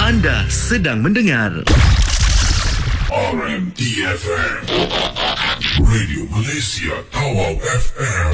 Anda sedang mendengar RMDFM Radio Malaysia Tawau FM.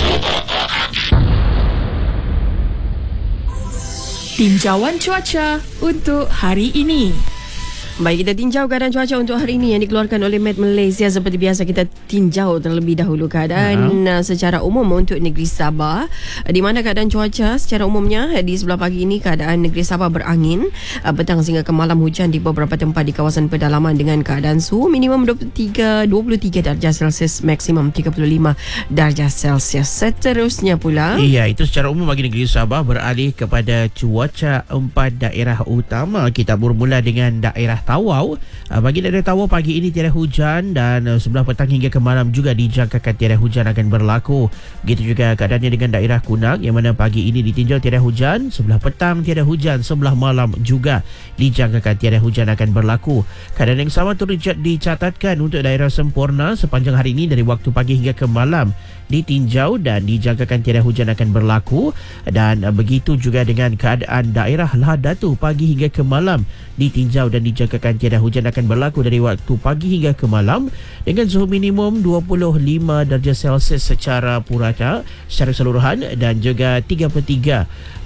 Tinjauan cuaca untuk hari ini. Baik, kita tinjau keadaan cuaca untuk hari ini yang dikeluarkan oleh Met Malaysia. Seperti biasa, kita tinjau terlebih dahulu keadaan secara umum untuk negeri Sabah, di mana keadaan cuaca secara umumnya di sebelah pagi ini keadaan negeri Sabah berangin, petang sehingga ke malam hujan di beberapa tempat di kawasan pedalaman dengan keadaan suhu minimum 23 darjah Celsius, maksimum 35 darjah Celsius. Seterusnya pula, ya, itu secara umum bagi negeri Sabah. Beralih kepada cuaca 4 daerah utama. Kita bermula dengan daerah Tawau. Bagi daerah Tawau, pagi ini tiada hujan dan sebelah petang hingga ke malam juga dijangkakan tiada hujan akan berlaku. Begitu juga keadaannya dengan daerah Kunang, yang mana pagi ini ditinjau tiada hujan, sebelah petang tiada hujan, sebelah malam juga dijangkakan tiada hujan akan berlaku. Keadaan yang sama turut dicatatkan untuk daerah Semporna sepanjang hari ini dari waktu pagi hingga ke malam ditinjau dan dijangkakan tiada hujan akan berlaku. Dan begitu juga dengan keadaan daerah Lahad Datu, pagi hingga ke malam ditinjau dan dijangkakan tiada hujan akan berlaku dari waktu pagi hingga ke malam dengan suhu minimum 25 darjah Celsius secara purata secara keseluruhan dan juga 33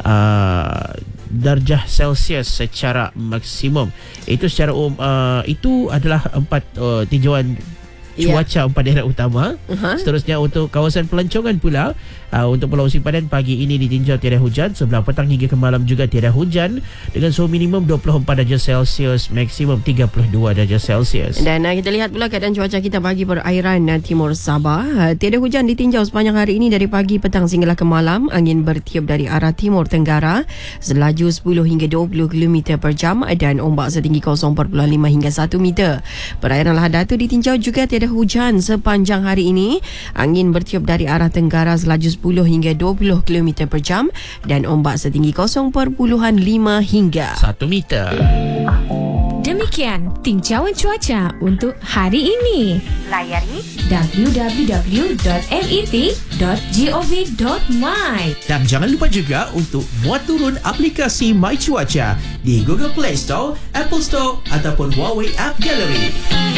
darjah Celsius secara maksimum. Itu secara itu adalah 4 tinjauan cuaca 4 daerah utama. Seterusnya untuk kawasan pelancongan pula, untuk Pulau Simpadan pagi ini ditinjau tiada hujan, sebelah petang hingga ke malam juga tiada hujan dengan suhu minimum 24 darjah Celsius, maksimum 32 darjah Celsius. Dan kita lihat pula keadaan cuaca kita bagi perairan timur Sabah. Tiada hujan ditinjau sepanjang hari ini dari pagi, petang sehinggalah ke malam. Angin bertiup dari arah timur tenggara selaju 10 hingga 20 km per jam dan ombak setinggi 0.5 hingga 1 meter. Perairan Lahad Datu ditinjau juga tiada hujan sepanjang hari ini. Angin bertiup dari arah tenggara selaju 10 hingga 20 km per jam dan ombak setinggi 0.5 hingga 1 meter. Demikian tinjauan cuaca untuk hari ini. Layari www.met.gov.my. Dan jangan lupa juga untuk muat turun aplikasi My Cuaca di Google Play Store, Apple Store ataupun Huawei App Gallery.